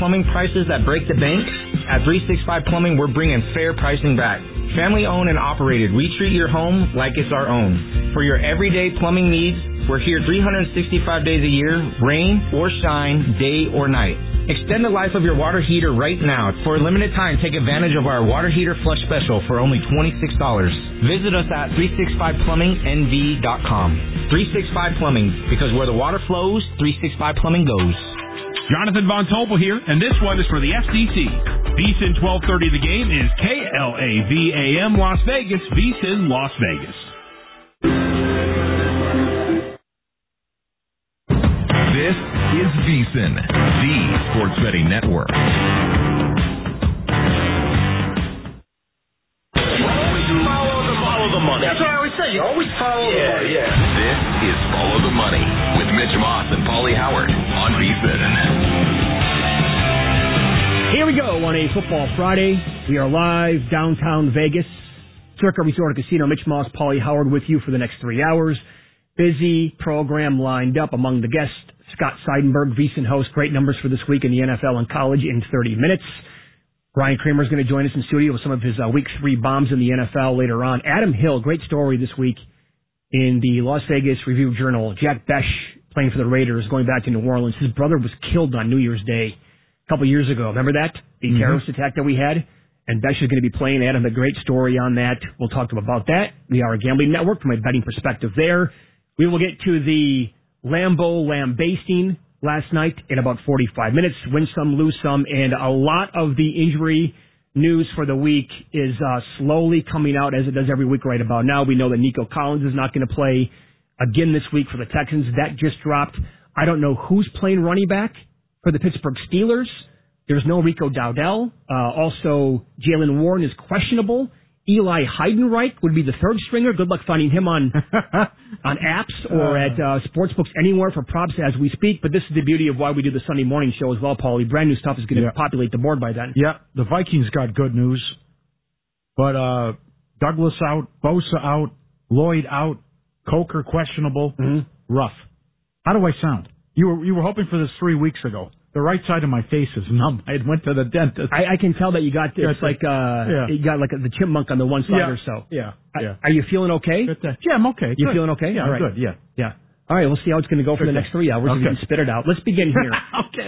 plumbing prices that break the bank? At 365 Plumbing, we're bringing fair pricing back. Family owned and operated, we treat your home like it's our own. For your everyday plumbing needs, we're here 365 days a year, rain or shine, day or night. Extend the life of your water heater right now. For a limited time, take advantage of our water heater flush special for only $26. Visit us at 365plummingnv.com. 365 Plumbing, because where the water flows, 365 Plumbing goes. Jonathan Von Tobel here, and this one is for the FCC. VSiN 1230 The Game is KLAVAM Las Vegas, VSiN Las Vegas. This is VSiN, the sports betting network. Follow the money. That's what I always say. You always follow the money. Yeah. This is Follow the Money with Mitch Moss and Paulie Howard on VSiN. Here we go on a Football Friday. We are live downtown Vegas. Circa Resort and Casino. Mitch Moss, Paulie Howard with you for the next 3 hours. Busy program lined up among the guests. Scott Seidenberg, VSiN host. Great numbers for this week in the NFL and college in 30 minutes. Brian Kramer is going to join us in studio with some of his Week 3 bombs in the NFL later on. Adam Hill, great story this week in the Las Vegas Review-Journal. Jack Besh, playing for the Raiders, going back to New Orleans. His brother was killed on New Year's Day a couple years ago. Remember that? The terrorist attack that we had? And Besh is going to be playing. Adam, a great story on that. We'll talk to him about that. We are a gambling network from a betting perspective there. We will get to the Lambeau lambasting last night in about 45 minutes. Win some, lose some, and a lot of the injury news for the week is slowly coming out as it does every week right about now. We know that Nico Collins is not going to play again this week for the Texans. That just dropped. I don't know who's playing running back for the Pittsburgh Steelers. There's no Rico Dowdell. Also, Jalen Warren is questionable. Eli Heidenreich would be the third stringer. Good luck finding him on apps or at sportsbooks anywhere for props as we speak. But this is the beauty of why we do the Sunday morning show as well, Paulie. Brand new stuff is going to populate the board by then. Yeah, the Vikings got good news. But Douglas out, Bosa out, Lloyd out, Coker questionable. Rough. How do I sound? You were hoping for this 3 weeks ago. The right side of my face is numb. I went to the dentist. I can tell that you got it's like you got like the chipmunk on the one side or so. Yeah. Are you feeling okay? Yeah, I'm okay. You feeling okay? Yeah, all right. Good. Yeah. All right, we'll see how it's going to go for the next 3 hours. Okay. We can spit it out. Let's begin here. Okay.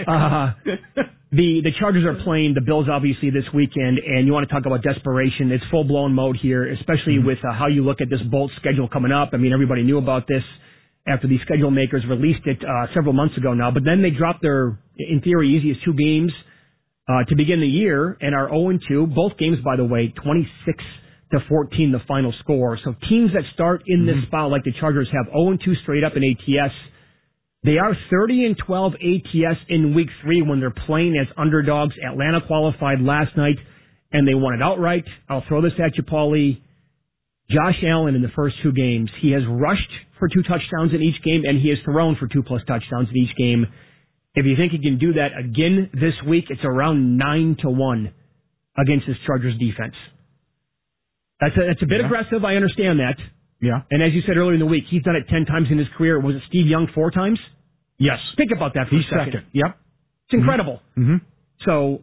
The Chargers are playing the Bills obviously this weekend, and you want to talk about desperation. It's full blown mode here, especially with how you look at this Bolts schedule coming up. I mean, everybody knew about this after the schedule makers released it several months ago now, but then they dropped their, in theory, easiest 2 games to begin the year and are 0-2. Both games, by the way, 26-14 the final score. So teams that start in this spot like the Chargers have 0-2 straight up in ATS. They are 30-12 ATS in Week 3 when they're playing as underdogs. Atlanta qualified last night, and they won it outright. I'll throw this at you, Paulie. Josh Allen in the first 2 games, he has rushed for 2 touchdowns in each game, and he has thrown for 2+ touchdowns in each game. If you think he can do that again this week, it's around 9-1 against this Chargers defense. That's a bit aggressive. I understand that. Yeah. And as you said earlier in the week, he's done it 10 times in his career. Was it Steve Young 4 times? Yes. Think about that for a second. Second. Yep. It's incredible. So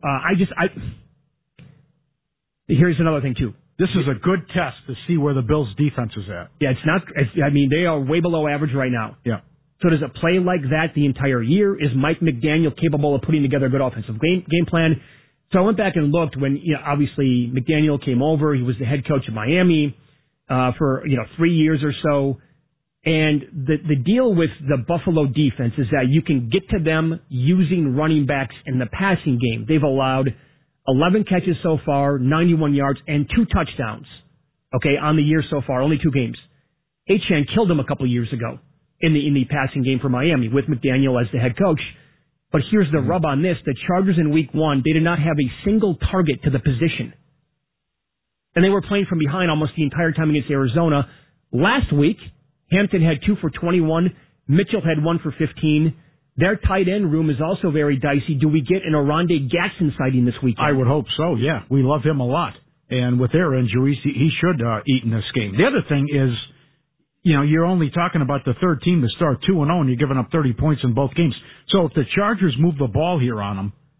here's another thing too. This is a good test to see where the Bills' defense is at. Yeah, they are way below average right now. Yeah. So does it play like that the entire year? Is Mike McDaniel capable of putting together a good offensive game plan? So I went back and looked when, obviously McDaniel came over. He was the head coach of Miami for 3 years or so. And the deal with the Buffalo defense is that you can get to them using running backs in the passing game. They've allowed 11 catches so far, 91 yards, and 2 touchdowns, on the year so far, only 2 games. Achane killed him a couple years ago in the passing game for Miami with McDaniel as the head coach. But here's the rub on this. The Chargers in Week 1, they did not have a single target to the position. And they were playing from behind almost the entire time against Arizona. Last week, Hampton had 2 for 21. Mitchell had 1 for 15. Their tight end room is also very dicey. Do we get an Oronde Gadsden sighting this weekend? I would hope so, yeah. We love him a lot. And with their injuries, he should eat in this game. The other thing is, you're only talking about the third team to start 2-0, and you're giving up 30 points in both games. So if the Chargers move the ball here on them,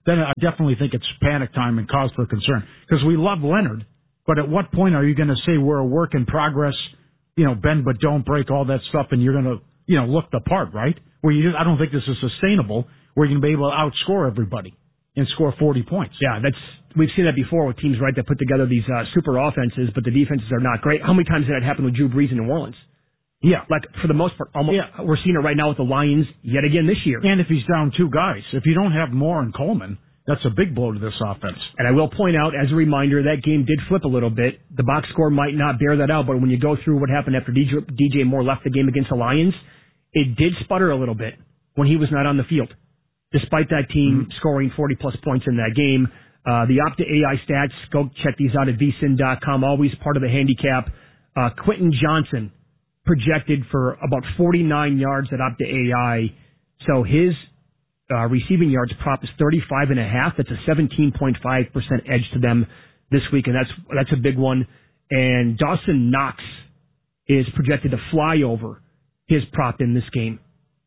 then I definitely think it's panic time and cause for concern. Because we love Leonard, but at what point are you going to say we're a work in progress, bend but don't break, all that stuff, and you're going to, look the part, right? I don't think this is sustainable, where you're going to be able to outscore everybody and score 40 points. Yeah, we've seen that before with teams, right, that put together these super offenses, but the defenses are not great. How many times did that happen with Drew Brees in New Orleans? Yeah. Like, for the most part, we're seeing it right now with the Lions yet again this year. And if he's down 2 guys, if you don't have Moore and Coleman, that's a big blow to this offense. And I will point out, as a reminder, that game did flip a little bit. The box score might not bear that out, but when you go through what happened after DJ Moore left the game against the Lions, it did sputter a little bit when he was not on the field, despite that team scoring 40-plus points in that game. The Opta AI stats, go check these out at vsin.com, always part of the handicap. Quentin Johnson projected for about 49 yards at Opta AI, so his receiving yards prop is 35.5. That's a 17.5% edge to them this week, and that's a big one. And Dawson Knox is projected to fly over his prop in this game.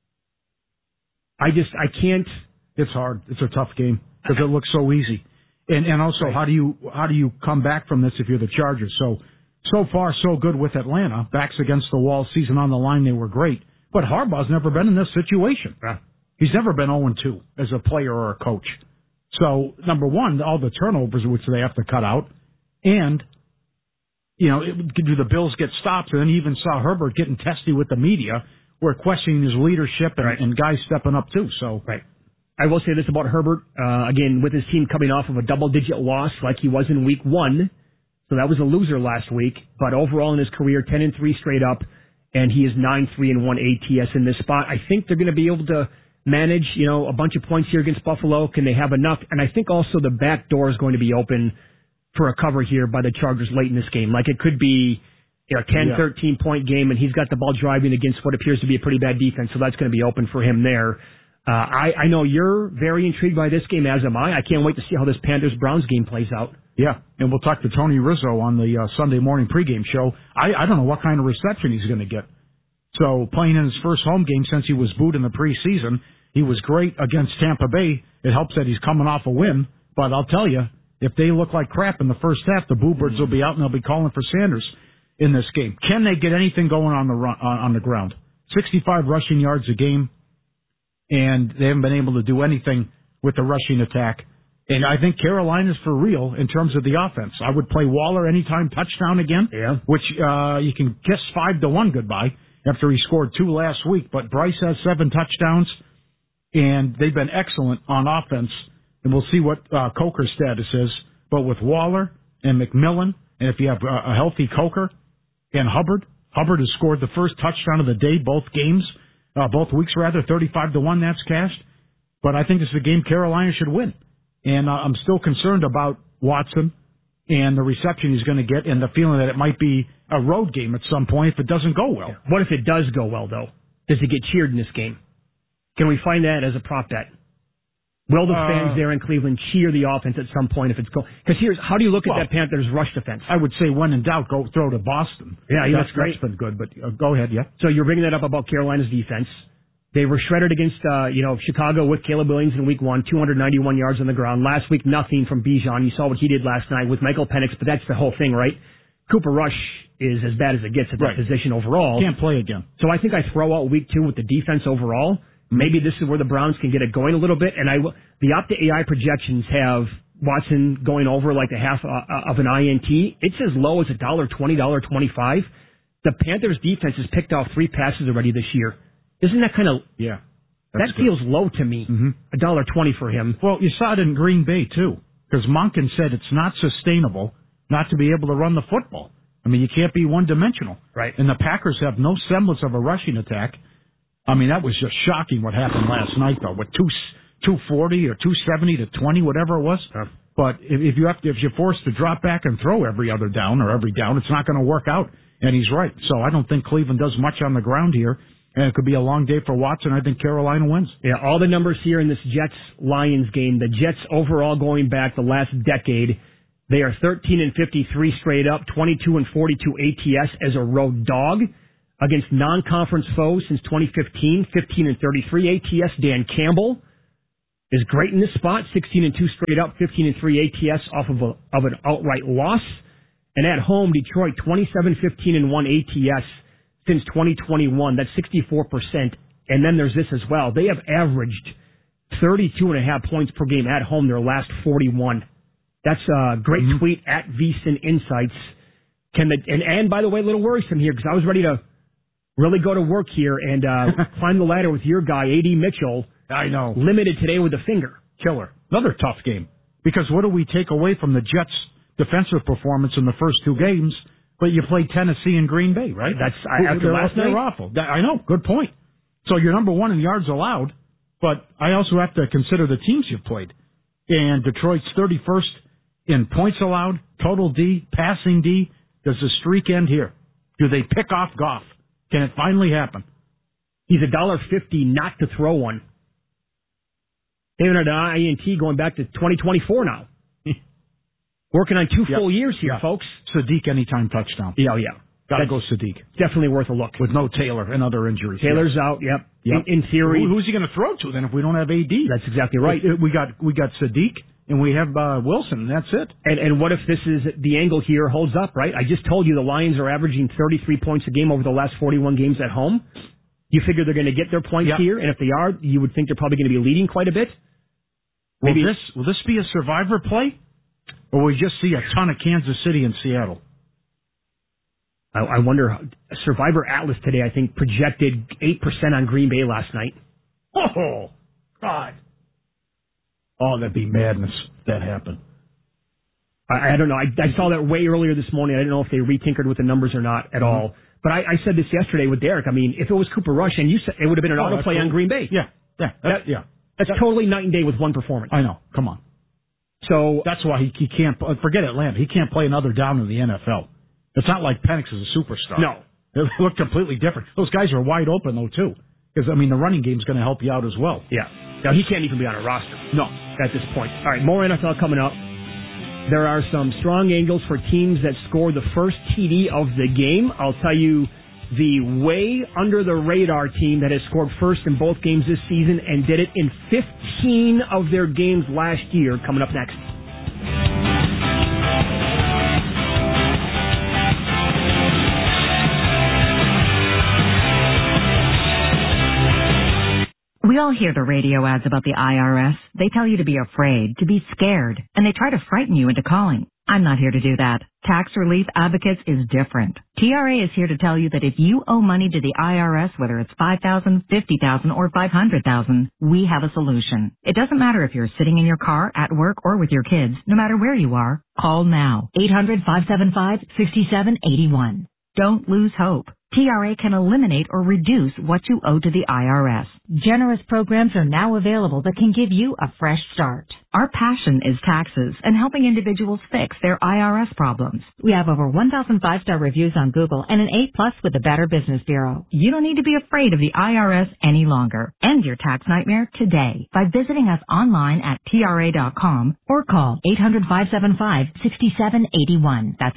I can't. It's hard. It's a tough game because it looks so easy. And also, right. How do you come back from this if you're the Chargers? So far, so good with Atlanta. Backs against the wall, season on the line, they were great. But Harbaugh's never been in this situation. Yeah. He's never been 0-2 as a player or a coach. So, number one, all the turnovers, which they have to cut out. And, do the Bills get stopped? And then you even saw Herbert getting testy with the media. We're questioning his leadership and guys stepping up, too. So, right. I will say this about Herbert. Again, with his team coming off of a double-digit loss like he was in Week 1. So that was a loser last week. But overall in his career, 10-3 straight up. And he is 9-3-1 ATS in this spot. I think they're going to be able to manage, a bunch of points here against Buffalo. Can they have enough? And I think also the back door is going to be open for a cover here by the Chargers late in this game. Like it could be a 10, 13-point game, and he's got the ball driving against what appears to be a pretty bad defense, so that's going to be open for him there. I know you're very intrigued by this game, as am I. I can't wait to see how this Panthers-Browns game plays out. Yeah, and we'll talk to Tony Rizzo on the Sunday morning pregame show. I don't know what kind of reception he's going to get. So playing in his first home game since he was booed in the preseason, he was great against Tampa Bay. It helps that he's coming off a win, but I'll tell you, if they look like crap in the first half, the Boo Birds will be out and they'll be calling for Sanders in this game. Can they get anything going on the ground? 65 rushing yards a game, and they haven't been able to do anything with the rushing attack. And I think Carolina's for real in terms of the offense. I would play Waller anytime touchdown again, which you can kiss 5-1 goodbye after he scored 2 last week. But Bryce has 7 touchdowns, and they've been excellent on offense. And we'll see what Coker's status is. But with Waller and McMillan, and if you have a healthy Coker and Hubbard has scored the first touchdown of the day, both weeks, 35-1, that's cashed. But I think this is a game Carolina should win. And I'm still concerned about Watson and the reception he's going to get and the feeling that it might be a road game at some point if it doesn't go well. What if it does go well, though? Does he get cheered in this game? Can we find that as a prop bet? Will the fans there in Cleveland cheer the offense at some point if it's go? Because how do you look at that Panthers rush defense? I would say when in doubt, go throw to Boston. Yeah, that's great. That's been good, but go ahead, yeah. So you're bringing that up about Carolina's defense. They were shredded against, Chicago with Caleb Williams in Week 1, 291 yards on the ground. Last week, nothing from Bijan. You saw what he did last night with Michael Penix, but that's the whole thing, right? Cooper Rush is as bad as it gets at that position overall. Can't play again. So I think I throw out Week 2 with the defense overall. Maybe this is where the Browns can get it going a little bit. And the Opta AI projections have Watson going over like the half of an INT. It's as low as $1.20, $1.25. The Panthers defense has picked off 3 passes already this year. Isn't that kind of... Yeah. That feels low to me, $1.20 for him. Well, you saw it in Green Bay, too, because Monken said it's not sustainable not to be able to run the football. I mean, you can't be one-dimensional. Right. And the Packers have no semblance of a rushing attack. I mean, that was just shocking what happened last night, though, with 240 or 270 to 20, whatever it was. But if you're forced to drop back and throw every other down or every down, it's not going to work out. And he's right. So I don't think Cleveland does much on the ground here. And it could be a long day for Watson. I think Carolina wins. Yeah, all the numbers here in this Jets-Lions game. The Jets overall going back the last decade, they are 13-53 straight up, 22-42 ATS as a road dog against non-conference foes since 2015, 15-33 ATS. Dan Campbell is great in this spot. 16-2 straight up, 15-3 ATS off of an outright loss. And at home, Detroit 27-15-1 ATS since 2021. That's 64%. And then there's this as well. They have averaged 32.5 points per game at home their last 41. That's a great tweet at VSiN Insights. And by the way, a little worrisome here because I was ready to really go to work here and climb the ladder with your guy, A.D. Mitchell. I know. Limited today with a finger. Killer. Another tough game. Because what do we take away from the Jets' defensive performance in the first two games? But you played Tennessee and Green Bay, right? After last night? They're awful. I know. Good point. So you're number one in yards allowed, but I also have to consider the teams you've played. And Detroit's 31st in points allowed, total D, passing D. Does the streak end here? Do they pick off Goff? Can it finally happen? He's $1.50 not to throw one. They haven't had an INT going back to 2024 now. Working on two full years here, folks. Sadiq anytime touchdown. Yeah. Gotta go Sadiq. Definitely worth a look. With no Taylor and other injuries. Taylor's out, yep. In theory. Who's he going to throw to then if we don't have AD? That's exactly right. We got Sadiq and we have Wilson, and that's it. And what if this is the angle here holds up, right? I just told you the Lions are averaging 33 points a game over the last 41 games at home. You figure they're going to get their points here, and if they are, you would think they're probably going to be leading quite a bit. Maybe will this be a survivor play? Or will we just see a ton of Kansas City and Seattle? I wonder. Survivor Atlas today, I think, projected 8% on Green Bay last night. Oh, God. Oh, that'd be madness if that happened. I don't know. I saw that way earlier this morning. I didn't know if they retinkered with the numbers or not at all. But I said this yesterday with Derek. I mean, if it was Cooper Rush, and you said it would have been an autoplay on Green Bay. That's totally night and day with one performance. I know. Come on. So that's why he can't forget Atlanta. He can't play another down in the NFL. It's not like Penix is a superstar. No, they look completely different. Those guys are wide open though too, because I mean the running game's going to help you out as well. Yeah. Now he can't even be on a roster. No, at this point. All right, more NFL coming up. There are some strong angles for teams that score the first TD of the game. I'll tell you the way under the radar team that has scored first in both games this season and did it in 15 of their games last year. Coming up next. We all hear the radio ads about the IRS. They tell you to be afraid, to be scared, and they try to frighten you into calling. I'm not here to do that. Tax Relief Advocates is different. TRA is here to tell you that if you owe money to the IRS, whether it's $5,000, $50,000, or $500,000, we have a solution. It doesn't matter if you're sitting in your car, at work, or with your kids. No matter where you are, call now. 800-575-6781. Don't lose hope. TRA can eliminate or reduce what you owe to the IRS. Generous programs are now available that can give you a fresh start. Our passion is taxes and helping individuals fix their IRS problems. We have over 1,000 5-star reviews on Google and an A+ with the Better Business Bureau. You don't need to be afraid of the IRS any longer. End your tax nightmare today by visiting us online at TRA.com or call 800-575-6781. That's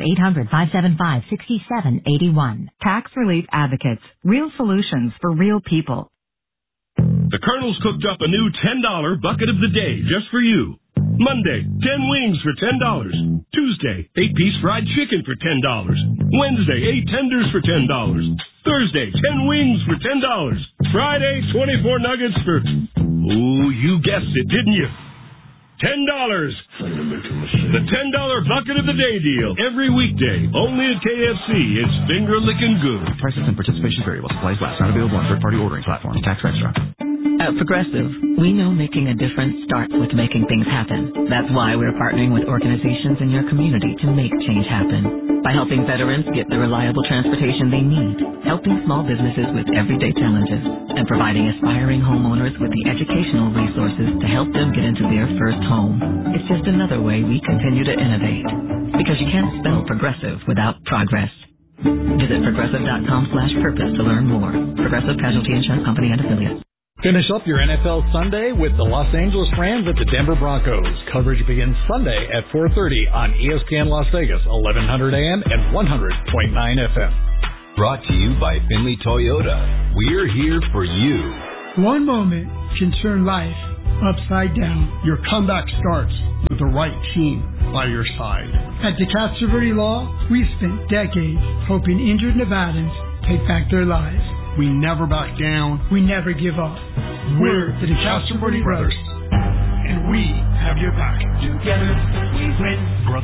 800-575-6781. Tax Relief Advocates. Real solutions for real people. The Colonel's cooked up a new $10 bucket of the day just for you. Monday, 10 wings for $10. Tuesday, 8-piece fried chicken for $10. Wednesday, 8 tenders for $10. Thursday, 10 wings for $10. Friday, 24 nuggets for... Oh, you guessed it, didn't you? $10. The $10 bucket of the day deal. Every weekday. Only at KFC. It's finger licking good. Prices and participation variable. Supplies last. Not available on third-party ordering platforms. Tax extra. At Progressive, we know making a difference starts with making things happen. That's why we're partnering with organizations in your community to make change happen. By helping veterans get the reliable transportation they need, helping small businesses with everyday challenges, and providing aspiring homeowners with the educational resources to help them get into their first home. It's just another way we continue to innovate. Because you can't spell progressive without progress. Visit progressive.com/purpose to learn more. Progressive Casualty Insurance Company and Affiliates. Finish up your NFL Sunday with the Los Angeles Rams at the Denver Broncos. Coverage begins Sunday at 4:30 on ESPN Las Vegas, 1100 AM and 100.9 FM. Brought to you by Finley Toyota. We're here for you. One moment can turn life upside down. Your comeback starts with the right team by your side. At DeCastro Verde Law, we've spent decades helping injured Nevadans take back their lives. We never back down. We never give up. We're the DeCastro Verde Brothers, and we have your back. Together, we win.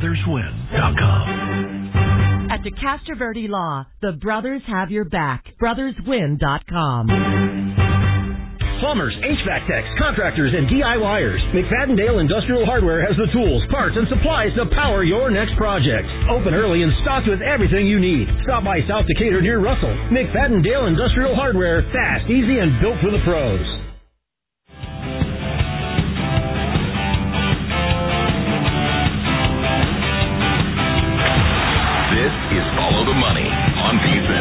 BrothersWin.com. At DeCastro Verde Law, the brothers have your back. BrothersWin.com. Plumbers, HVAC techs, contractors, and DIYers. McFadden-Dale Industrial Hardware has the tools, parts, and supplies to power your next project. Open early and stocked with everything you need. Stop by South Decatur near Russell. McFadden-Dale Industrial Hardware. Fast, easy, and built for the pros. This is Follow the Money on VSiN.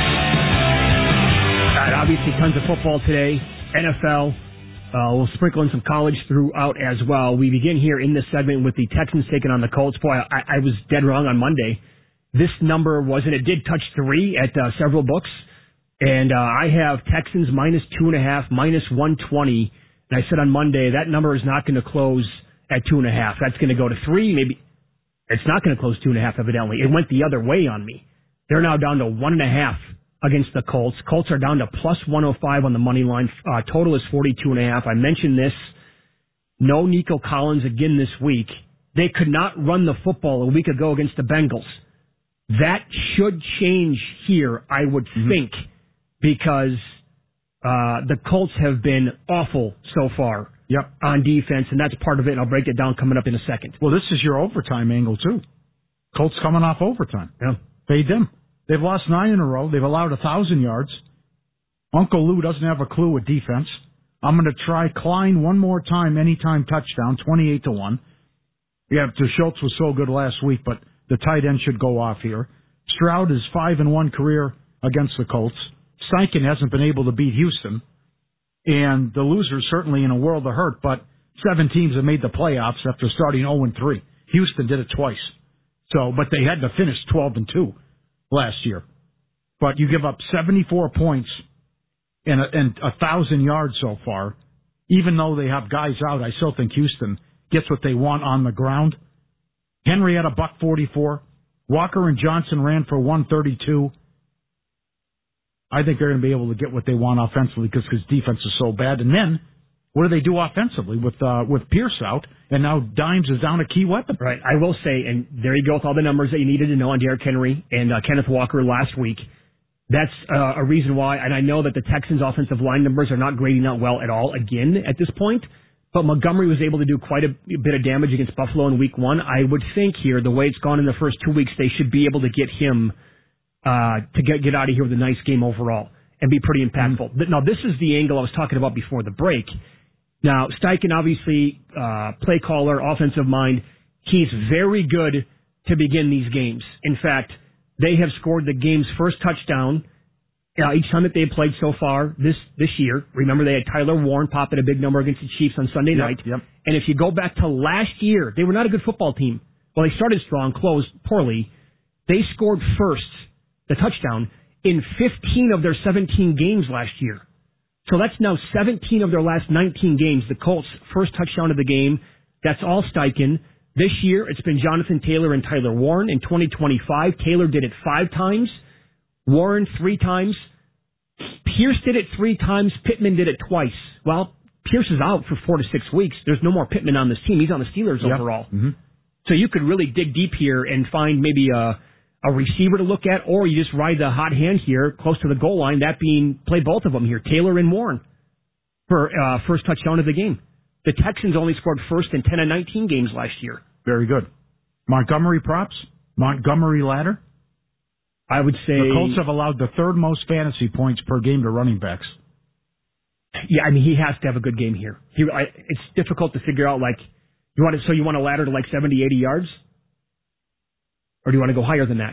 Obviously, tons of football today. NFL. We'll sprinkle in some college throughout as well. We begin here in this segment with the Texans taking on the Colts. Boy, I was dead wrong on Monday. This number wasn't. It did touch 3 at several books. And I have Texans minus 2.5, minus 120. And I said on Monday, that number is not going to close at 2.5. That's going to go to 3, maybe. It's not going to close 2.5, evidently. It went the other way on me. They're now down to 1.5 against the Colts. Colts are down to plus 105 on the money line. Total is 42.5. I mentioned this. No Nico Collins again this week. They could not run the football a week ago against the Bengals. That should change here, I would think, because the Colts have been awful so far on defense, and that's part of it, and I'll break it down coming up in a second. Well, this is your overtime angle, too. Colts coming off overtime. Yeah. Fade them. They've lost 9 in a row. They've allowed 1,000 yards. Uncle Lou doesn't have a clue with defense. I'm going to try Klein one more time, anytime touchdown, 28-1. Yeah, Schultz was so good last week, but the tight end should go off here. Stroud is 5-1 career against the Colts. Steichen hasn't been able to beat Houston. And the loser's certainly in a world of hurt, but 7 teams have made the playoffs after starting 0-3. Houston did it twice. But they had to finish 12-2 last year. But you give up 74 points and 1,000 yards so far. Even though they have guys out, I still think Houston gets what they want on the ground. Henry had a $144. Walker and Johnson ran for 132. I think they're going to be able to get what they want offensively because defense is so bad. And then, what do they do offensively with Pierce out, and now Dimes is down a key weapon? Right. I will say, and there you go with all the numbers that you needed to know on Derrick Henry and Kenneth Walker last week. That's a reason why, and I know that the Texans' offensive line numbers are not grading out well at all again at this point, but Montgomery was able to do quite a bit of damage against Buffalo in week 1. I would think here, the way it's gone in the first 2 weeks, they should be able to get him to get out of here with a nice game overall and be pretty impactful. Mm-hmm. Now, this is the angle I was talking about before the break. Now, Steichen, obviously, play caller, offensive mind. He's very good to begin these games. In fact, they have scored the game's first touchdown each time that they've played so far this year. Remember, they had Tyler Warren popping a big number against the Chiefs on Sunday night. Yep. And if you go back to last year, they were not a good football team. Well, they started strong, closed poorly. They scored first, the touchdown, in 15 of their 17 games last year. So that's now 17 of their last 19 games. The Colts' first touchdown of the game. That's all Steichen. This year, it's been Jonathan Taylor and Tyler Warren. In 2025, Taylor did it 5 times. Warren 3 times. Pierce did it 3 times. Pittman did it twice. Well, Pierce is out for 4 to 6 weeks. There's no more Pittman on this team. He's on the Steelers overall. Mm-hmm. So you could really dig deep here and find maybe a receiver to look at, or you just ride the hot hand here close to the goal line, that being play both of them here, Taylor and Warren, for first touchdown of the game. The Texans only scored first in 10 of 19 games last year. Very good. Montgomery props? Montgomery ladder? I would say the Colts have allowed the 3rd most fantasy points per game to running backs. Yeah, I mean, he has to have a good game here. It's difficult to figure out, you want a ladder to 70, 80 yards? Or do you want to go higher than that?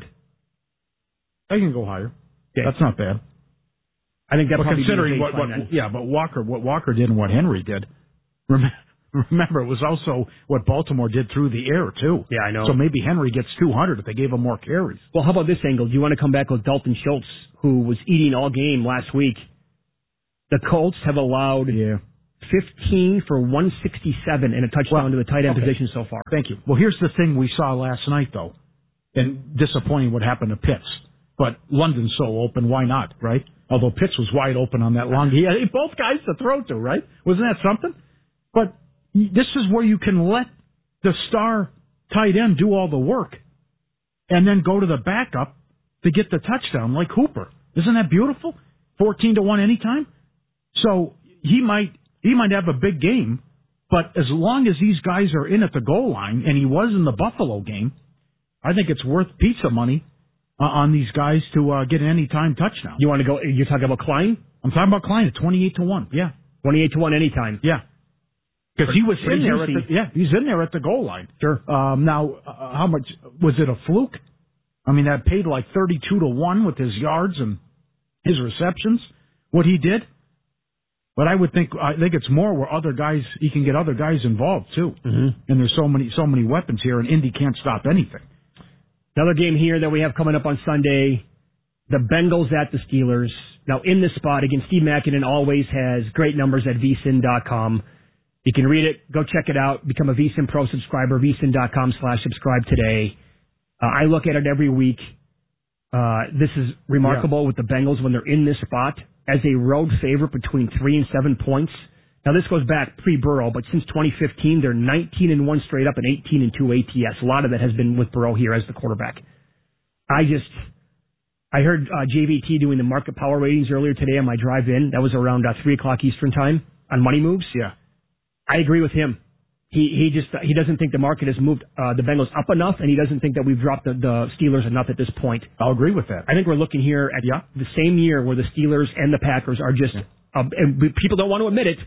I can go higher. Okay. That's not bad. I think that probably considering what Walker did and what Henry did. Remember, it was also what Baltimore did through the air, too. Yeah, I know. So maybe Henry gets 200 if they gave him more carries. Well, how about this angle? Do you want to come back with Dalton Schultz, who was eating all game last week? The Colts have allowed 15 for 167 and a touchdown to the tight end position so far. Thank you. Well, here's the thing we saw last night, though, and disappointing what happened to Pitts. But London's so open, why not, right? Although Pitts was wide open on that long. He had both guys to throw to, right? Wasn't that something? But this is where you can let the star tight end do all the work and then go to the backup to get the touchdown like Hooper. Isn't that beautiful? 14-1 anytime. So he might have a big game, but as long as these guys are in at the goal line, and he was in the Buffalo game, I think it's worth pizza money on these guys to get an anytime touchdown. You want to go? You're talking about Klein? I'm talking about Klein at 28-1. Yeah, 28-1 anytime. Yeah, because he was in there. He's in there at the goal line. Sure. Now, how much was it? A fluke? I mean, that paid like 32-1 with his yards and his receptions. What he did. But I think it's more where other guys, he can get other guys involved too. Mm-hmm. And there's so many weapons here, and Indy can't stop anything. Another game here that we have coming up on Sunday, the Bengals at the Steelers. Now in this spot, again, Steve Makinen always has great numbers at vsin.com. You can read it, go check it out, become a vSIN Pro subscriber, vsin.com/subscribe today. I look at it every week. This is remarkable with the Bengals when they're in this spot as a road favorite between 3 and 7 points. Now this goes back pre-Burrow, but since 2015, they're 19-1 straight up and 18-2 ATS. A lot of that has been with Burrow here as the quarterback. I heard JVT doing the market power ratings earlier today on my drive in. That was around 3 o'clock Eastern time on Money Moves. Yeah, I agree with him. He doesn't think the market has moved the Bengals up enough, and he doesn't think that we've dropped the Steelers enough at this point. I'll agree with that. I think we're looking here at the same year where the Steelers and the Packers are just and people don't want to admit it.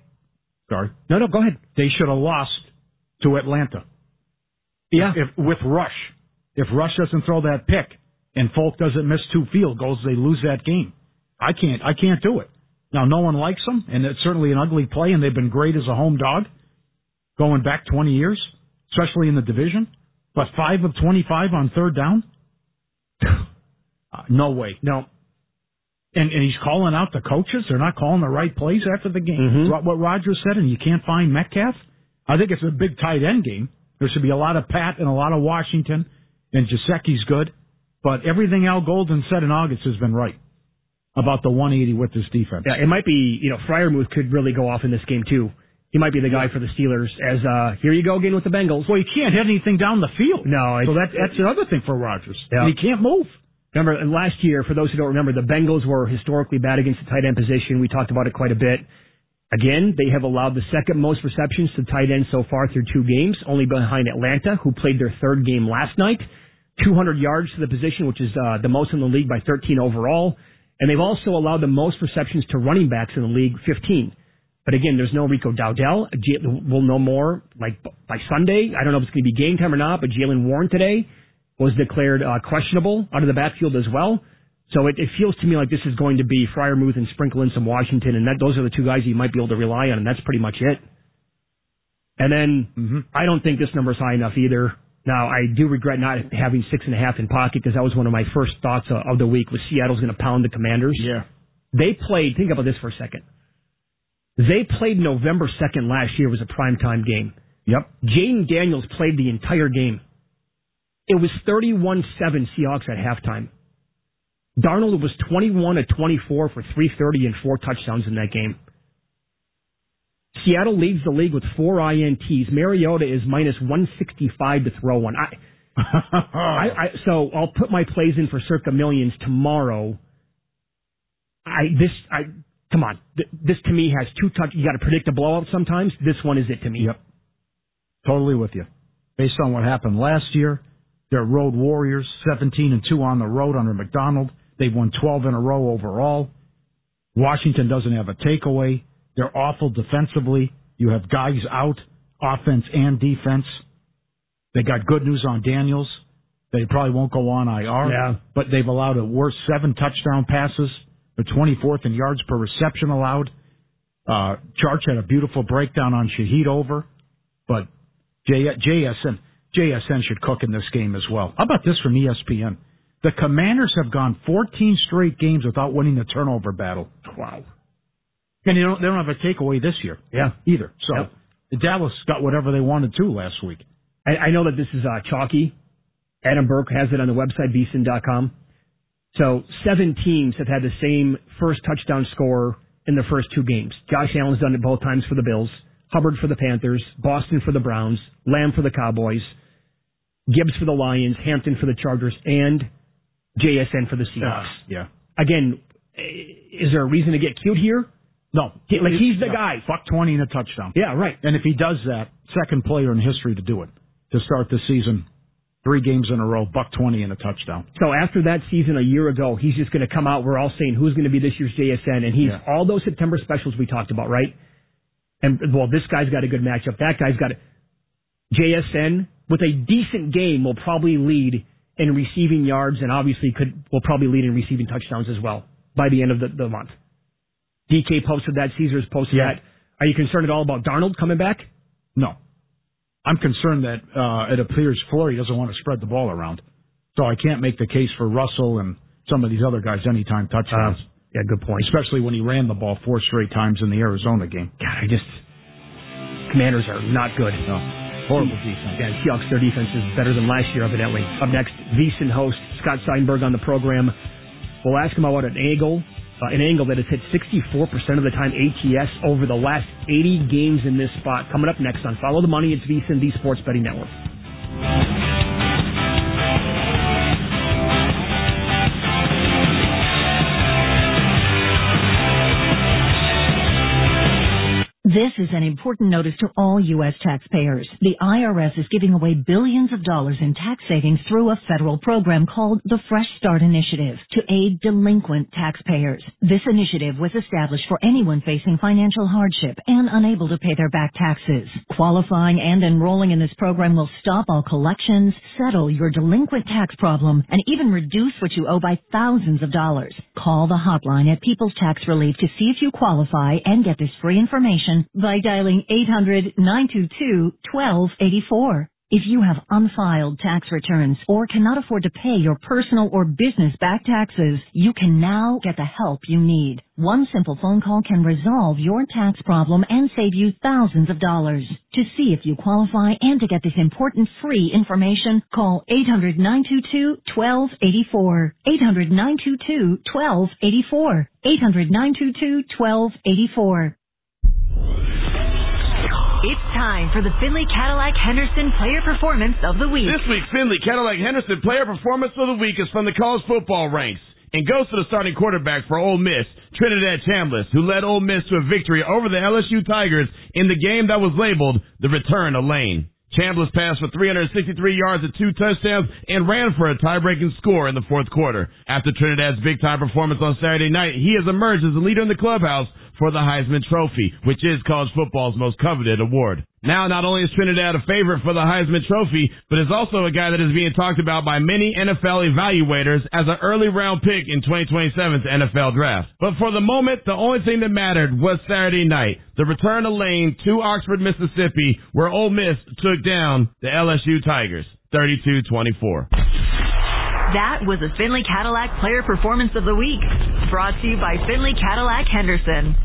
No, go ahead. They should have lost to Atlanta. Yeah, with Rush. If Rush doesn't throw that pick and Folk doesn't miss 2 field goals, they lose that game. I can't do it. Now, no one likes them, and it's certainly an ugly play, and they've been great as a home dog. Going back 20 years, especially in the division, but 5 of 25 on third down? No way. No. And he's calling out the coaches. They're not calling the right plays after the game. Mm-hmm. What Rodgers said, and you can't find Metcalf? I think it's a big tight end game. There should be a lot of Pat and a lot of Washington, and Gesicki's good. But everything Al Golden said in August has been right about the 180 with this defense. Yeah, it might be, Freiermuth could really go off in this game, too. He might be the guy for the Steelers as, here you go again with the Bengals. Well, he can't hit anything down the field. No. So that's another thing for Rodgers. Yeah. He can't move. Remember, last year, for those who don't remember, the Bengals were historically bad against the tight end position. We talked about it quite a bit. Again, they have allowed the second most receptions to tight end so far through 2 games, only behind Atlanta, who played their 3rd game last night. 200 yards to the position, which is the most in the league by 13 overall. And they've also allowed the most receptions to running backs in the league, 15. But again, there's no Rico Dowdell. We'll know more by Sunday. I don't know if it's going to be game time or not, but Jaylen Warren today was declared questionable out of the backfield as well. So it feels to me like this is going to be Freiermuth and sprinkle in some Washington, and those are the 2 guys you might be able to rely on, and that's pretty much it. And then I don't think this number's high enough either. Now, I do regret not having 6.5 in pocket because that was one of my first thoughts of the week was Seattle's going to pound the Commanders. Yeah. They played, think about this for a second. They played November 2nd last year. It was a primetime game. Yep. Jaden Daniels played the entire game. It was 31-7 Seahawks at halftime. Darnold was 21 of 24 for 330 and 4 touchdowns in that game. Seattle leads the league with 4 INTs. Mariota is minus 165 to throw one. So I'll put my plays in for circa millions tomorrow. Come on. This to me has 2 touch. You got to predict a blowout sometimes. This one is it to me. Yep. Totally with you. Based on what happened last year, they're road warriors, 17-2 on the road under McDonald. They've won 12 in a row overall. Washington doesn't have a takeaway. They're awful defensively. You have guys out, offense and defense. They got good news on Daniels. They probably won't go on IR. Yeah. But they've allowed a worst 7 touchdown passes. They're 24th in yards per reception allowed. Charch had a beautiful breakdown on Shaheed over. But JSN should cook in this game as well. How about this from ESPN? The Commanders have gone 14 straight games without winning the turnover battle. Wow. And they don't have a takeaway this year. Yeah. Either. So Dallas got whatever they wanted to last week. I know that this is chalky. Adam Burke has it on the website, vsin.com. So 7 teams have had the same first touchdown score in the first 2 games. Josh Allen's done it both times for the Bills, Hubbard for the Panthers, Boston for the Browns, Lamb for the Cowboys, Gibbs for the Lions, Hampton for the Chargers, and JSN for the Seahawks. Yeah. Again, is there a reason to get cute here? No. Like, he's the guy. Buck 20 and a touchdown. Yeah, right. And if he does that, second player in history to do it, to start the season, 3 games in a row, buck 20 and a touchdown. So after that season a year ago, he's just going to come out. We're all saying who's going to be this year's JSN, and he's all those September specials we talked about, right? And, well, this guy's got a good matchup. That guy's got a JSN with a decent game will probably lead in receiving yards, and obviously will probably lead in receiving touchdowns as well by the end of the month. DK posted that. Caesars posted that. Are you concerned at all about Darnold coming back? No. I'm concerned that it appears Flory doesn't want to spread the ball around. So I can't make the case for Russell and some of these other guys anytime touchdowns. Yeah, good point. Especially when he ran the ball 4 straight times in the Arizona game. God, Commanders are not good. No. Horrible defense. Yeah, Seahawks, their defense is better than last year, evidently. Up next, VSiN host Scott Seidenberg on the program. We'll ask him about an angle that has hit 64% of the time ATS over the last 80 games in this spot. Coming up next on Follow the Money, it's VSiN, the Sports Betting Network. This is an important notice to all U.S. taxpayers. The IRS is giving away billions of dollars in tax savings through a federal program called the Fresh Start Initiative to aid delinquent taxpayers. This initiative was established for anyone facing financial hardship and unable to pay their back taxes. Qualifying and enrolling in this program will stop all collections, settle your delinquent tax problem, and even reduce what you owe by thousands of dollars. Call the hotline at People's Tax Relief to see if you qualify and get this free information by dialing 800-922-1284. If you have unfiled tax returns or cannot afford to pay your personal or business back taxes, you can now get the help you need. One simple phone call can resolve your tax problem and save you thousands of dollars. To see if you qualify and to get this important free information, call 800-922-1284. 800-922-1284. 800-922-1284. It's time for the Findlay Cadillac Henderson Player Performance of the Week. This week's Findlay Cadillac Henderson Player Performance of the Week is from the college football ranks and goes to the starting quarterback for Ole Miss, Trinidad Chambliss, who led Ole Miss to a victory over the LSU Tigers in the game that was labeled the Return of Lane. Chambliss passed for 363 yards and 2 touchdowns and ran for a tie-breaking score in the fourth quarter. After Trinidad's big-time performance on Saturday night, he has emerged as the leader in the clubhouse for the Heisman Trophy, which is college football's most coveted award. Now, not only is Trinidad a favorite for the Heisman Trophy, but is also a guy that is being talked about by many NFL evaluators as an early round pick in 2027's NFL Draft. But for the moment, the only thing that mattered was Saturday night, the return of Lane to Oxford, Mississippi, where Ole Miss took down the LSU Tigers, 32-24. That was the Findlay Cadillac Player Performance of the Week, brought to you by Findlay Cadillac Henderson.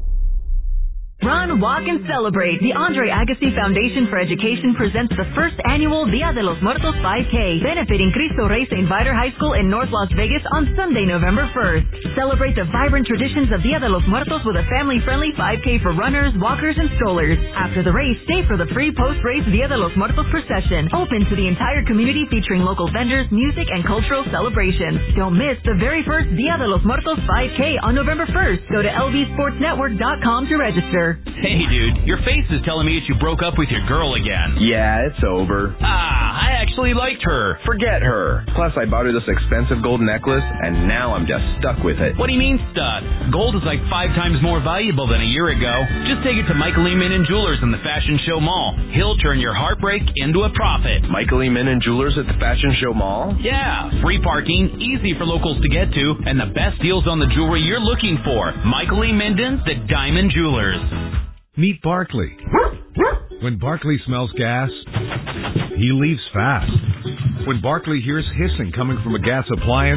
Run, walk, and celebrate. The Andre Agassi Foundation for Education presents the first annual Dia de los Muertos 5K, benefiting Cristo Rey St. Viator High School in North Las Vegas on Sunday, November 1st. Celebrate the vibrant traditions of Dia de los Muertos with a family-friendly 5K for runners, walkers, and strollers. After the race, stay for the free post-race Dia de los Muertos procession, open to the entire community featuring local vendors, music, and cultural celebrations. Don't miss the very first Dia de los Muertos 5K on November 1st. Go to lvsportsnetwork.com to register. Hey, dude, your face is telling me that you broke up with your girl again. Yeah, it's over. I actually liked her. Forget her. Plus, I bought her this expensive gold necklace, and now I'm just stuck with it. What do you mean stuck? Gold is like 5 times more valuable than a year ago. Just take it to Michael E. Min & Jewelers in the Fashion Show Mall. He'll turn your heartbreak into a profit. Michael E. Min & Jewelers at the Fashion Show Mall? Yeah, free parking, easy for locals to get to, and the best deals on the jewelry you're looking for. Michael E. Minden's The Diamond Jewelers. Meet Barkley. When Barkley smells gas, he leaves fast. When Barkley hears hissing coming from a gas appliance,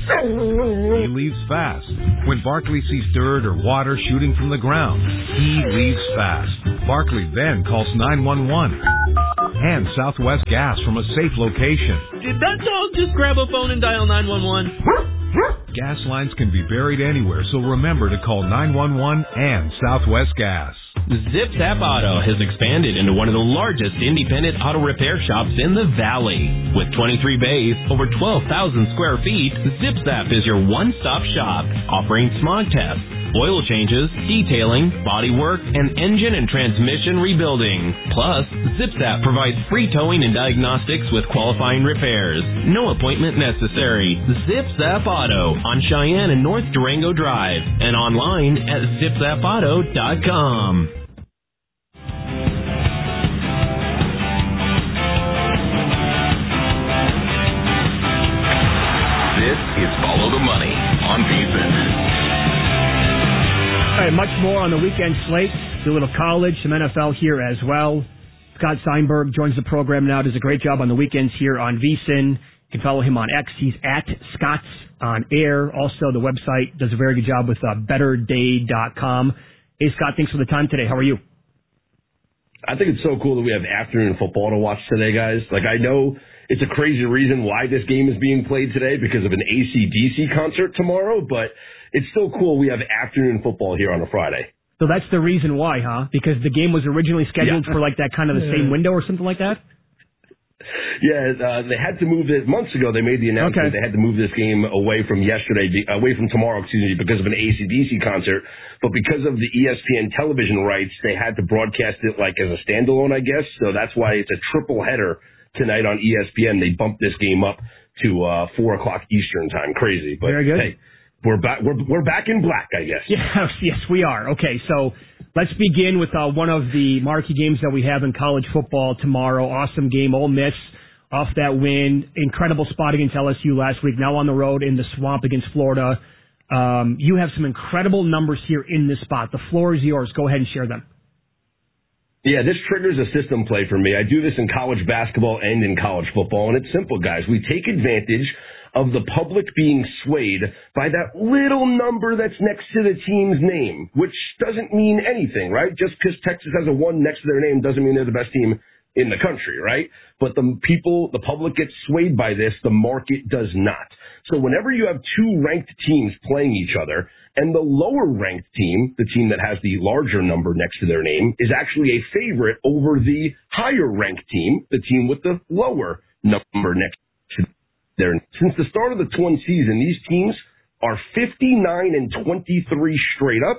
he leaves fast. When Barkley sees dirt or water shooting from the ground, he leaves fast. Barkley then calls 911 and Southwest Gas from a safe location. Did that dog just grab a phone and dial 911? Gas lines can be buried anywhere, so remember to call 911 and Southwest Gas. Zip Zap Auto has expanded into one of the largest independent auto repair shops in the valley. With 23 bays, over 12,000 square feet, Zip Zap is your one-stop shop, offering smog tests, oil changes, detailing, body work, and engine and transmission rebuilding. Plus, Zip Zap provides free towing and diagnostics with qualifying repairs. No appointment necessary. Zip Zap Auto on Cheyenne and North Durango Drive and online at zipzapauto.com. This is Follow the Money on VSiN. All right, much more on the weekend slate. Do a little college, some NFL here as well. Scott Seinberg joins the program now, does a great job on the weekends here on VSiN. You can follow him on X. He's at Scott's on Air. Also, the website does a very good job with betterday.com. Hey, Scott, thanks for the time today. How are you? I think it's so cool that we have afternoon football to watch today, guys. Like, I know it's a crazy reason why this game is being played today because of an AC/DC concert tomorrow, but it's still cool we have afternoon football here on a Friday. So that's the reason why, huh? Because the game was originally scheduled for like that kind of the same window or something like that? Yeah, they had to move it months ago. They made the announcement they had to move this game away from tomorrow, because of an AC/DC concert. But because of the ESPN television rights, they had to broadcast it like as a standalone, I guess. So that's why it's a triple header tonight on ESPN. They bumped this game up to 4 o'clock Eastern time. Crazy, but very good. Hey, we're back. We're back in black, I guess. Yes, we are. Okay, so let's begin with one of the marquee games that we have in college football tomorrow. Awesome game, Ole Miss off that win. Incredible spot against LSU last week. Now on the road in the Swamp against Florida. You have some incredible numbers here in this spot. The floor is yours. Go ahead and share them. Yeah, this triggers a system play for me. I do this in college basketball and in college football, and it's simple, guys. We take advantage of the public being swayed by that little number that's next to the team's name, which doesn't mean anything, right? Just because Texas has a 1 next to their name doesn't mean they're the best team in the country, right? But the public gets swayed by this. The market does not. So whenever you have two ranked teams playing each other, and the lower ranked team, the team that has the larger number next to their name, is actually a favorite over the higher ranked team, the team with the lower number next to their name. Since the start of the 20 season, these teams are 59-23 straight up,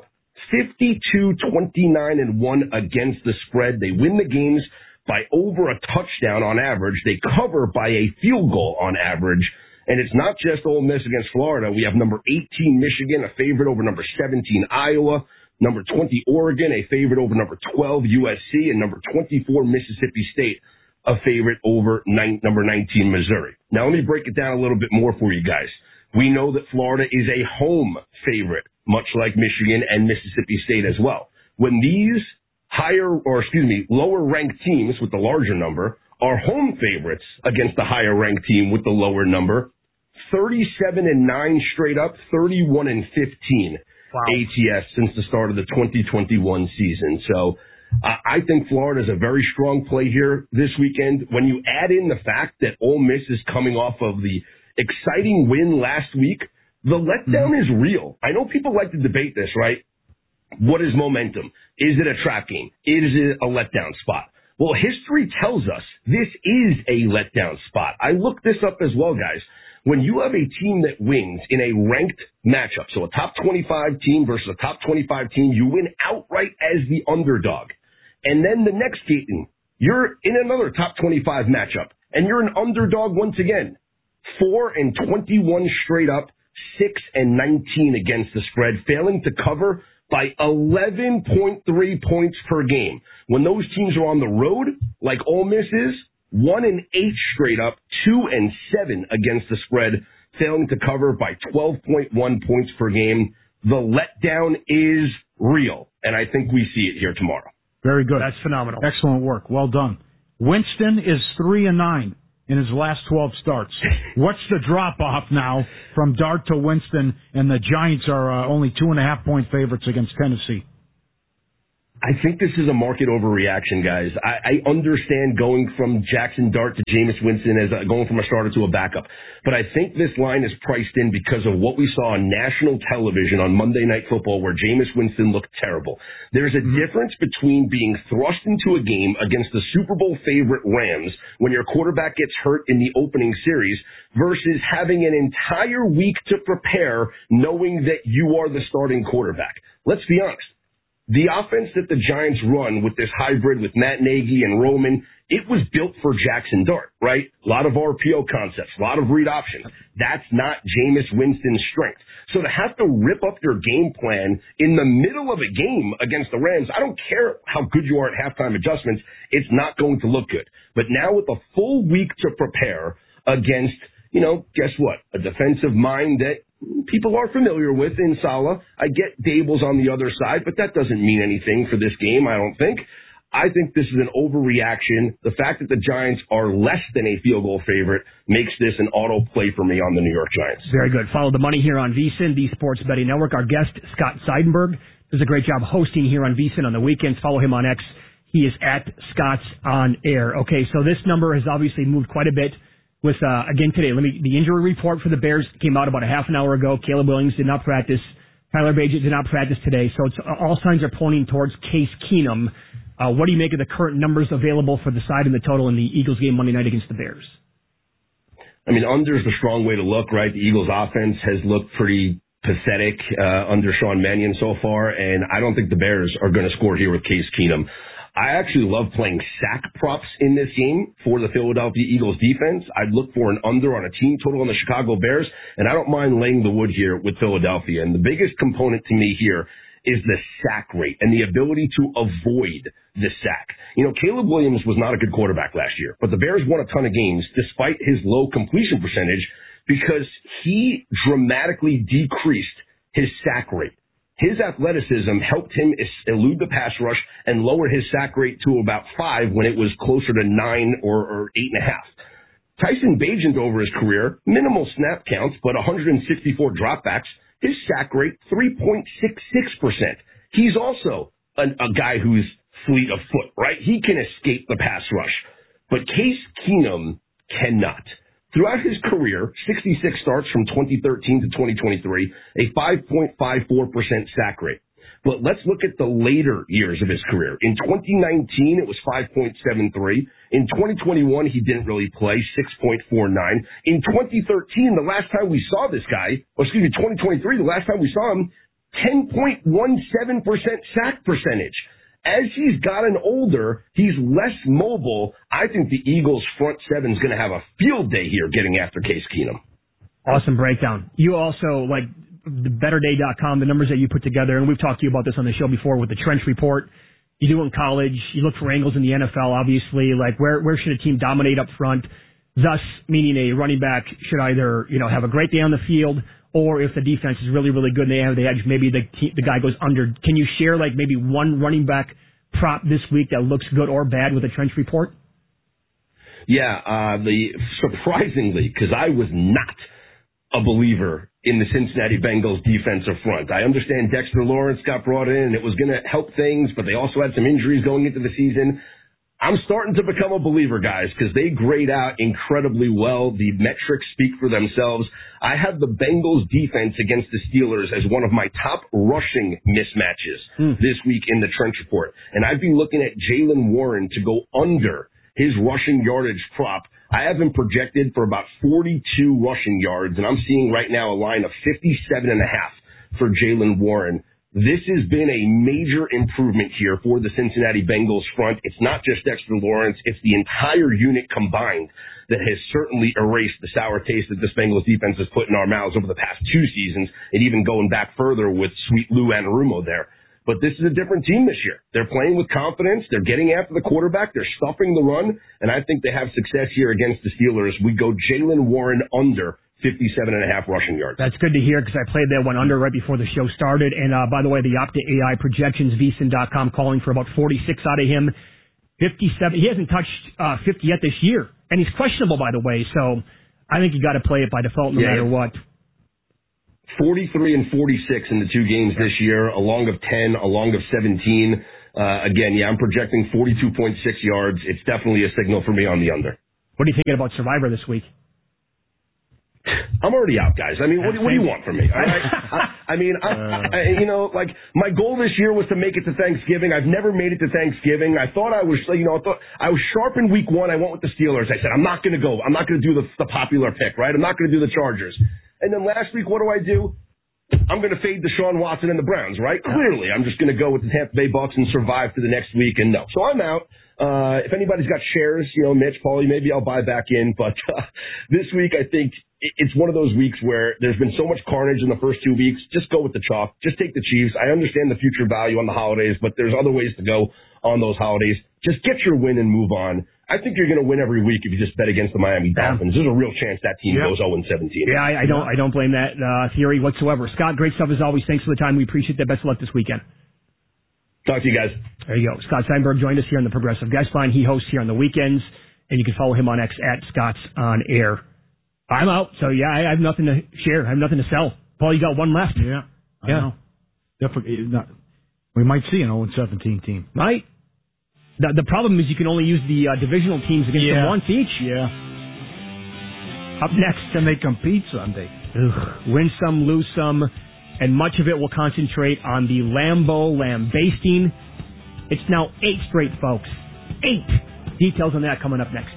52-29-1 against the spread. They win the games by over a touchdown on average. They cover by a field goal on average. And it's not just Ole Miss against Florida. We have number 18 Michigan, a favorite over number 17 Iowa, number 20 Oregon, a favorite over number 12 USC, and number 24 Mississippi State, a favorite over number 19 Missouri. Now let me break it down a little bit more for you guys. We know that Florida is a home favorite, much like Michigan and Mississippi State as well. When these lower ranked teams with the larger number are home favorites against the higher ranked team with the lower number, 37-9 straight up, 31-15 ATS since the start of the 2021 season. So I think Florida is a very strong play here this weekend. When you add in the fact that Ole Miss is coming off of the exciting win last week, the letdown is real. I know people like to debate this, right? What is momentum? Is it a trap game? Is it a letdown spot? Well, history tells us this is a letdown spot. I looked this up as well, guys. When you have a team that wins in a ranked matchup, so a top 25 team versus a top 25 team, you win outright as the underdog. And then the next game, you're in another top 25 matchup, and you're an underdog once again. 4-21 straight up, 6-19 against the spread, failing to cover by 11.3 points per game. When those teams are on the road, like Ole Miss is, 1-8 straight up, 2-7 against the spread, failing to cover by 12.1 points per game. The letdown is real, and I think we see it here tomorrow. Very good. That's phenomenal. Excellent work. Well done. Winston is 3-9. in his last 12 starts. What's the drop-off now from Dart to Winston, and the Giants are only 2.5-point favorites against Tennessee? I think this is a market overreaction, guys. I understand going from Jackson Dart to Jameis Winston as going from a starter to a backup. But I think this line is priced in because of what we saw on national television on Monday Night Football where Jameis Winston looked terrible. There's a difference between being thrust into a game against the Super Bowl favorite Rams when your quarterback gets hurt in the opening series versus having an entire week to prepare knowing that you are the starting quarterback. Let's be honest. The offense that the Giants run with this hybrid with Matt Nagy and Roman, it was built for Jackson Dart, right? A lot of RPO concepts, a lot of read options. That's not Jameis Winston's strength. So to have to rip up your game plan in the middle of a game against the Rams, I don't care how good you are at halftime adjustments, it's not going to look good. But now with a full week to prepare against, guess what? A defensive mind that people are familiar with in Saleh. I get Dable's on the other side, but that doesn't mean anything for this game, I don't think. I think this is an overreaction. The fact that the Giants are less than a field goal favorite makes this an auto play for me on the New York Giants. Very good. Follow the money here on VSiN, the Sports Betting Network. Our guest, Scott Seidenberg, does a great job hosting here on VSiN on the weekends. Follow him on X. He is at Scott's on Air. Okay, so this number has obviously moved quite a bit. With, again, today, the injury report for the Bears came out about a half an hour ago. Caleb Williams did not practice. Tyler Bagent did not practice today. So all signs are pointing towards Case Keenum. What do you make of the current numbers available for the side and the total in the Eagles game Monday night against the Bears? I mean, under is the strong way to look, right? The Eagles offense has looked pretty pathetic under Sean Mannion so far, and I don't think the Bears are going to score here with Case Keenum. I actually love playing sack props in this game for the Philadelphia Eagles defense. I'd look for an under on a team total on the Chicago Bears, and I don't mind laying the wood here with Philadelphia. And the biggest component to me here is the sack rate and the ability to avoid the sack. Caleb Williams was not a good quarterback last year, but the Bears won a ton of games despite his low completion percentage because he dramatically decreased his sack rate. His athleticism helped him elude the pass rush and lower his sack rate to about 5 when it was closer to 9 or 8.5. Tyson Bagent over his career, minimal snap counts, but 164 dropbacks, his sack rate 3.66%. He's also a guy who's fleet of foot, right? He can escape the pass rush. But Case Keenum cannot. Throughout his career, 66 starts from 2013 to 2023, a 5.54% sack rate. But let's look at the later years of his career. In 2019, it was 5.73. In 2021, he didn't really play, 6.49. In 2013, the last time we saw this guy, 2023, the last time we saw him, 10.17% sack percentage. As he's gotten older, he's less mobile. I think the Eagles' front seven is going to have a field day here getting after Case Keenum. Awesome breakdown. You also, like the BetterDay.com, the numbers that you put together, and we've talked to you about this on the show before with the Trench Report. You do in college. You look for angles in the NFL, obviously. Like where should a team dominate up front? Thus, meaning a running back should either have a great day on the field, or if the defense is really, really good and they have the edge, maybe the guy goes under. Can you share maybe one running back prop this week that looks good or bad with the Trench Report? Yeah, surprisingly, because I was not a believer in the Cincinnati Bengals defensive front. I understand Dexter Lawrence got brought in and it was going to help things, but they also had some injuries going into the season. I'm starting to become a believer, guys, because they grade out incredibly well. The metrics speak for themselves. I have the Bengals defense against the Steelers as one of my top rushing mismatches this week in the Trench Report. And I'd be looking at Jaylen Warren to go under his rushing yardage prop. I have him projected for about 42 rushing yards, and I'm seeing right now a line of 57.5 for Jaylen Warren. This has been a major improvement here for the Cincinnati Bengals front. It's not just Dexter Lawrence. It's the entire unit combined that has certainly erased the sour taste that this Bengals defense has put in our mouths over the past 2 seasons, and even going back further with sweet Lou Anarumo there. But this is a different team this year. They're playing with confidence. They're getting after the quarterback. They're stuffing the run, and I think they have success here against the Steelers. We go Jaylen Warren under 57.5 rushing yards. That's good to hear because I played that one under right before the show started. And by the way, the Opta AI projections, VSiN.com calling for about 46 out of him. 57. He hasn't touched 50 yet this year, and he's questionable, by the way. So I think you got to play it by default no matter what. 43 and 46 in the two games this year, a long of 10, a long of 17. Again, I'm projecting 42.6 yards. It's definitely a signal for me on the under. What are you thinking about Survivor this week? I'm already out, guys. I mean, what do you want from me? My goal this year was to make it to Thanksgiving. I've never made it to Thanksgiving. I thought I was sharp in week one. I went with the Steelers. I said, I'm not going to go. I'm not going to do the popular pick, right? I'm not going to do the Chargers. And then last week, what do? I'm going to fade Deshaun Watson and the Browns, right? Clearly, I'm just going to go with the Tampa Bay Bucks and survive to the next week. And no. So I'm out. If anybody's got shares, Mitch, Paulie, maybe I'll buy back in. But this week, I think it's one of those weeks where there's been so much carnage in the first 2 weeks. Just go with the chalk. Just take the Chiefs. I understand the future value on the holidays, but there's other ways to go on those holidays. Just get your win and move on. I think you're going to win every week if you just bet against the Miami Dolphins. There's a real chance that team goes 0-17. Yeah, I don't blame that theory whatsoever. Scott, great stuff as always. Thanks for the time. We appreciate that. Best of luck this weekend. Talk to you guys. There you go. Scott Steinberg joined us here on the Progressive Guest Line. He hosts here on the weekends, and you can follow him on X at Scott's On Air. I'm out, so I have nothing to share. I have nothing to sell. Paul, you got one left. Yeah. I know. Definitely not. We might see an 0-17 team. Might. The problem is you can only use the divisional teams against them once each. Yeah. Up next. Can they compete Sunday? Win some, lose some, and much of it will concentrate on the Lambeau lambasting. It's now 8 straight, folks. 8. Details on that coming up next.